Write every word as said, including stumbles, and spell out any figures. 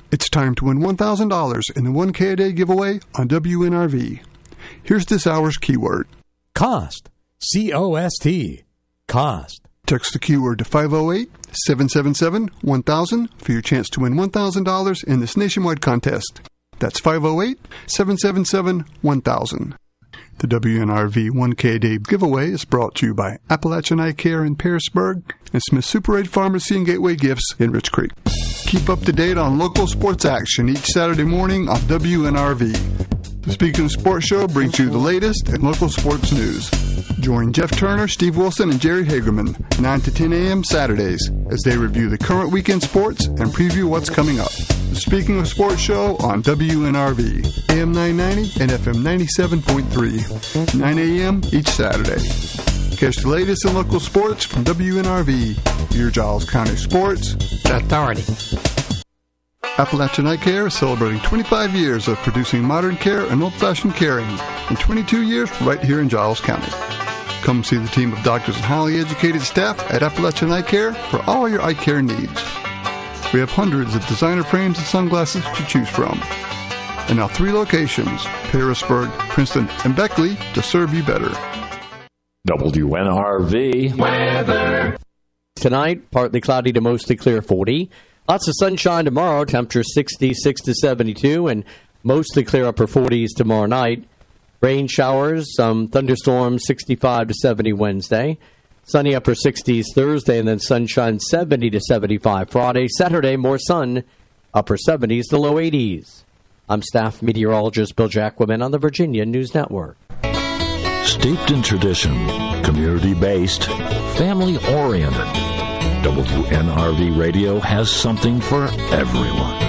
It's time to win one thousand dollars in the one K a day giveaway on W N R V. Here's this hour's keyword. Cost. C O S T. Cost. Text the keyword to five oh eight, seven seven seven, one thousand for your chance to win one thousand dollars in this nationwide contest. That's five oh eight, seven seven seven, one thousand. The W N R V one K a day giveaway is brought to you by Appalachian Eye Care in Pearisburg and Smith Super eight Pharmacy and Gateway Gifts in Rich Creek. Keep up to date on local sports action each Saturday morning on W N R V. The Speaking of Sports show brings you the latest in local sports news. Join Jeff Turner, Steve Wilson, and Jerry Hagerman, nine to ten a.m. Saturdays, as they review the current weekend sports and preview what's coming up. The Speaking of Sports show on W N R V, A M nine ninety and F M ninety-seven point three, nine a.m. each Saturday. Catch the latest in local sports from W N R V, your Giles County Sports Authority. Appalachian Eye Care is celebrating twenty-five years of producing modern care and old-fashioned caring, and twenty-two years right here in Giles County. Come see the team of doctors and highly educated staff at Appalachian Eye Care for all your eye care needs. We have hundreds of designer frames and sunglasses to choose from. And now three locations, Pearisburg, Princeton, and Beckley, to serve you better. W N R V weather. Tonight, partly cloudy to mostly clear, forty. Lots of sunshine tomorrow, temperature sixty-six to seventy-two, and mostly clear upper forties tomorrow night. Rain showers, some thunderstorms, sixty-five to seventy Wednesday. Sunny upper sixties Thursday, and then sunshine seventy to seventy-five Friday. Saturday, more sun, upper seventies to low eighties. I'm staff meteorologist Bill Jacquemin on the Virginia News Network. Steeped in tradition, community-based, family-oriented, W N R V Radio has something for everyone.